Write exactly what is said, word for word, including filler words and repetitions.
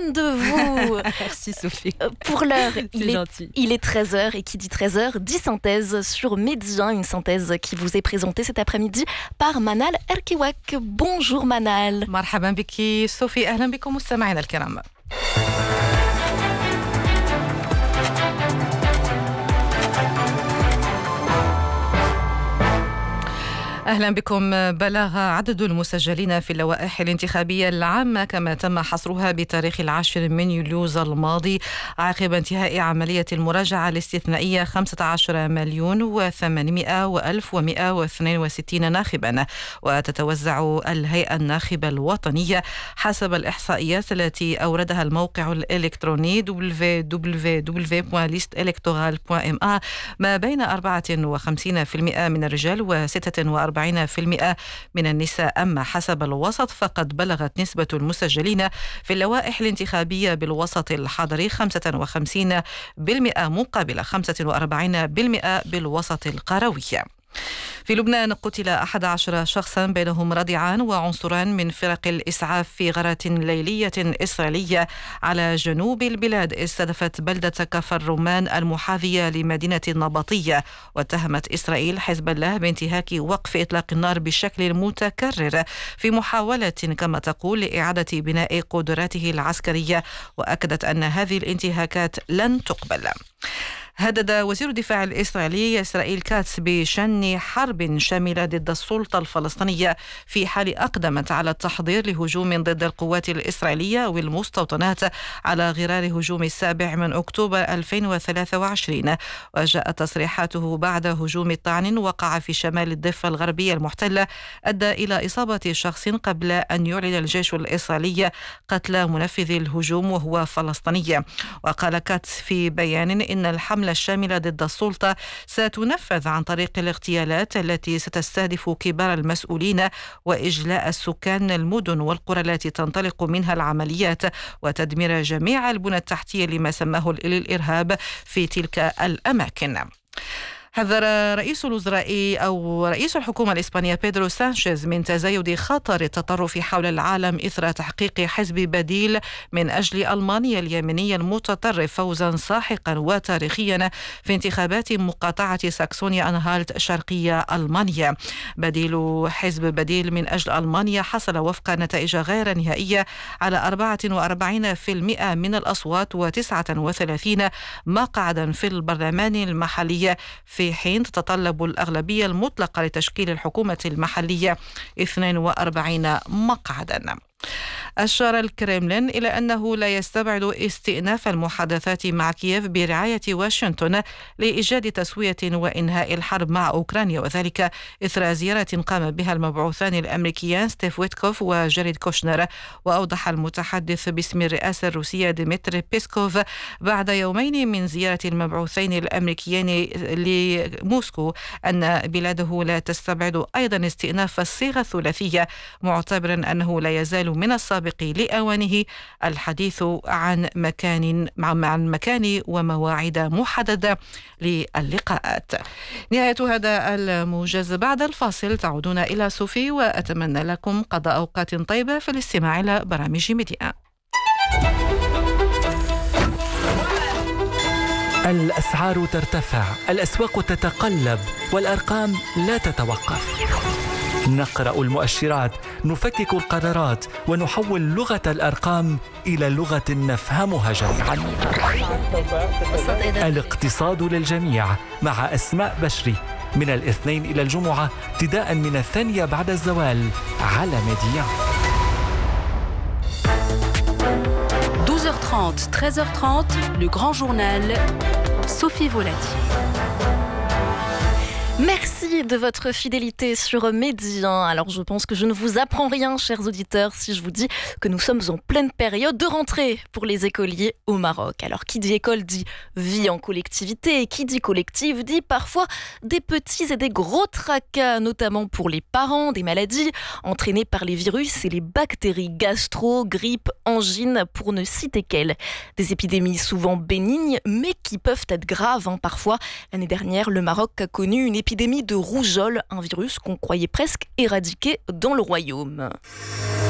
fan de vous. Merci Sophie. Pour l'heure, il est, gentil. il est treize heures et qui dit treize heures dit synthèse sur Medi un, une synthèse qui vous est présentée cet après-midi par Manal Erkiwak. Bonjour Manal. مرحبا بك صوفي، أهلا بكم مستمعينا الكرام. أهلا بكم. بلغ عدد المسجلين في اللوائح الانتخابية العامة كما تم حصرها بتاريخ العاشر من يوليوز الماضي عقب انتهاء عملية المراجعة الاستثنائية خمسة عشر مليون وثمانمائة وألف ومائة واثنين وستين ناخبا. وتتوزع الهيئة الناخبة الوطنية حسب الإحصائيات التي أوردها الموقع الإلكتروني دبليو دبليو دبليو دوت ليست إلكتورال دوت إم إيه ما بين أربعة وخمسين بالمئة من الرجال وستة وأربعين بالمئة من النساء. أما حسب الوسط فقد بلغت نسبة المسجلين في اللوائح الانتخابية بالوسط الحضري خمسة وخمسين بالمئة مقابل خمسة وأربعين بالمئة بالوسط القروي. في لبنان قتل أحد عشر شخصا بينهم رضيعان وعنصران من فرق الإسعاف في غارة ليلية إسرائيلية على جنوب البلاد استهدفت بلدة كفر رمان المحاذية لمدينة النبطية. واتهمت إسرائيل حزب الله بانتهاك وقف إطلاق النار بشكل متكرر في محاولة كما تقول لإعادة بناء قدراته العسكرية، وأكدت أن هذه الانتهاكات لن تقبل. هدد وزير الدفاع الإسرائيلي إسرائيل كاتس بشن حرب شاملة ضد السلطة الفلسطينية في حال أقدمت على التحضير لهجوم ضد القوات الإسرائيلية والمستوطنات على غرار هجوم السابع من أكتوبر ألفين وثلاثة وعشرين. وجاءت تصريحاته بعد هجوم طعن وقع في شمال الضفة الغربية المحتلة أدى إلى إصابة شخص قبل أن يعلن الجيش الإسرائيلي قتل منفذ الهجوم وهو فلسطيني. وقال كاتس في بيان إن الحملة الشاملة ضد السلطة ستنفذ عن طريق الاغتيالات التي ستستهدف كبار المسؤولين وإجلاء السكان المدن والقرى التي تنطلق منها العمليات وتدمير جميع البنى التحتية لما سماه الإرهاب في تلك الأماكن. حذر رئيس الوزراء أو رئيس الحكومة الإسبانية بيدرو سانشيز من تزايد خطر التطرف حول العالم إثر تحقيق حزب بديل من أجل ألمانيا اليميني المتطرف فوزا ساحقا وتاريخيا في انتخابات مقاطعة ساكسونيا أنهالت شرقية ألمانيا. بديل حزب بديل من أجل ألمانيا حصل وفق نتائج غير نهائية على أربعة وأربعين بالمئة من الأصوات وتسعة وثلاثين مقعدا في البرلمان المحلي، في حين تتطلب الأغلبية المطلقة لتشكيل الحكومة المحلية اثنين وأربعين مقعدا. أشار الكرملين إلى أنه لا يستبعد استئناف المحادثات مع كييف برعاية واشنطن لإيجاد تسوية وإنهاء الحرب مع أوكرانيا، وذلك إثر زيارة قام بها المبعوثان الأمريكيان ستيف ويتكوف وجاريد كوشنر. وأوضح المتحدث باسم الرئاسة الروسية ديمتري بيسكوف بعد يومين من زيارة المبعوثين الأمريكيين لموسكو أن بلاده لا تستبعد أيضا استئناف الصيغة الثلاثية، معتبرا أنه لا يزال من السابق لأوانه الحديث عن مكان مع مكان ومواعيد محددة للقاءات. نهاية هذا الموجز. بعد الفاصل تعودون إلى صوفي، وأتمنى لكم قضاء أوقات طيبة في الاستماع إلى برامج ميدي آن. الأسعار ترتفع، الأسواق تتقلب، والأرقام لا تتوقف. نقرأ المؤشرات، نفكك القرارات، ونحول لغة الأرقام إلى لغة نفهمها جميعا. الاقتصاد للجميع مع أسماء بشري من الاثنين إلى الجمعة ابتداء من الثانية بعد الزوال على ميدي آن. douze heures trente, treize heures trente, le grand journal, Sophie Volatier. Merci de votre fidélité sur Medi un. Alors je pense que je ne vous apprends rien, chers auditeurs, si je vous dis que nous sommes en pleine période de rentrée pour les écoliers au Maroc. Alors qui dit école dit vie en collectivité, et qui dit collective dit parfois des petits et des gros tracas, notamment pour les parents, des maladies entraînées par les virus et les bactéries, gastro, grippe, angine, pour ne citer qu'elles. Des épidémies souvent bénignes, mais qui peuvent être graves hein, parfois. L'année dernière, le Maroc a connu une épidémie de rougeole, un virus qu'on croyait presque éradiqué dans le royaume.